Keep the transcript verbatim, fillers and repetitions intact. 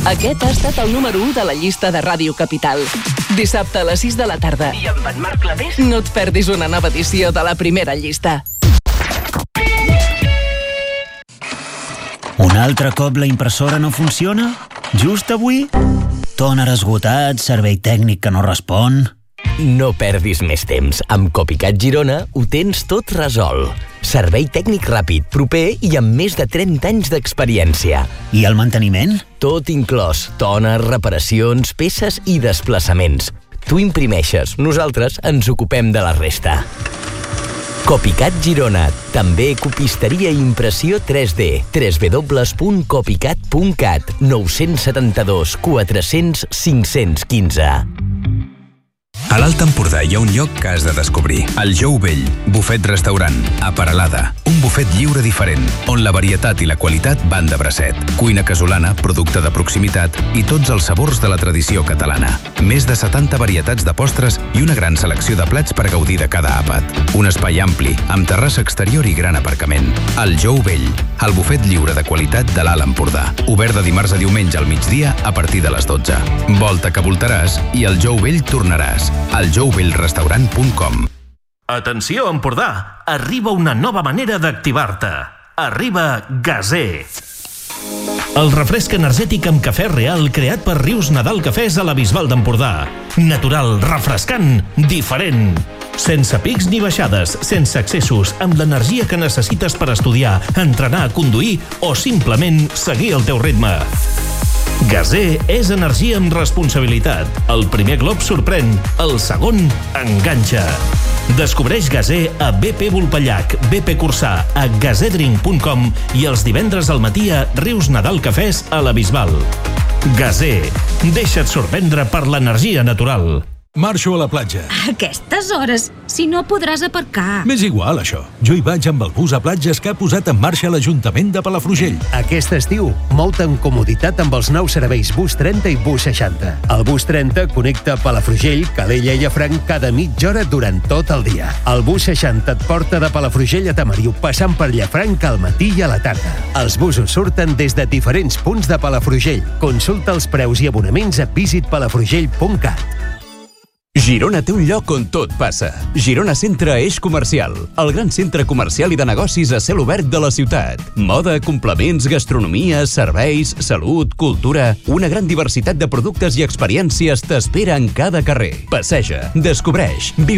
Aquest ha estat el número u de la llista de Ràdio Capital. Dissabte a les sis de la tarda. I amb en Marc Clavés no et perdis una nova edició de la primera llista. Un altre cop la impressora no funciona? Just avui? Tòner esgotat, servei tècnic que no respon... No perdis més temps. Amb Copycat Girona ho tens tot resolt. Servei tècnic ràpid, proper i amb més de trenta anys d'experiència. I el manteniment? Tot inclòs. Tòner, reparacions, peces i desplaçaments. Tu imprimeixes, nosaltres ens ocupem de la resta. Copycat Girona. També copisteria i impressió tres D. w w w punt copycat punt cat. nou set dos quatre zero zero cinc un cinc. A l'Alt Empordà hi ha un lloc que has de descobrir. El Jou Vell, bufet restaurant, a Peralada. Un bufet lliure diferent, on la varietat i la qualitat van de bracet. Cuina casolana, producte de proximitat i tots els sabors de la tradició catalana. Més de setanta varietats de postres i una gran selecció de plats per gaudir de cada àpat. Un espai ampli, amb terrassa exterior i gran aparcament. El Jou Vell, el bufet lliure de qualitat de l'Alt Empordà. Obert de dimarts a diumenge al migdia a partir de les dotze. Volta que voltaràs i al Jou Vell tornaràs. al jou vell restaurant punt com. Atenció, Empordà! Arriba una nova manera d'activar-te. Arriba Gazé. El refresc energètic amb cafè real creat per Rius Nadal Cafès a la Bisbal d'Empordà. Natural, refrescant, diferent. Sense pics ni baixades, sense excessos, amb l'energia que necessites per estudiar, entrenar, conduir o simplement seguir el teu ritme. Gazé és energia amb responsabilitat. El primer glop sorprèn, el segon enganxa. Descobreix Gazé a B P Vulpellac, B P Cursà, a gazedrink punt com i els divendres al matí a Rius Nadal Cafès a la Bisbal. Gazé, deixa't sorprendre per l'energia natural. Marxo a la platja. A aquestes hores, si no podràs aparcar. M'és igual, això. Jo hi vaig amb el bus a platges que ha posat en marxa l'Ajuntament de Palafrugell. Aquest estiu, mou-te amb comoditat amb els nous serveis Bus trenta i Bus seixanta. El Bus trenta connecta Palafrugell, Calella i Llafranc cada mitja hora durant tot el dia. El Bus seixanta et porta de Palafrugell a Tamariu, passant per Llafranc al matí i a la tarda. Els busos surten des de diferents punts de Palafrugell. Consulta els preus i abonaments a visit palafrugell punt cat. Girona té un lloc on tot passa. Girona Centre Eix Comercial, el gran centre comercial i de negocis a cel obert de la ciutat. Moda, complements, gastronomia, serveis, salut, cultura... Una gran diversitat de productes i experiències t'espera en cada carrer. Passeja, descobreix, viu